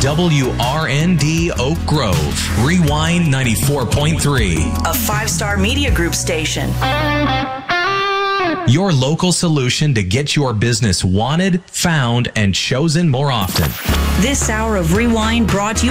WRND Oak Grove, Rewind 94.3. A 5-star media group station. Your local solution to get your business wanted, found, and chosen more often. This hour of Rewind brought to you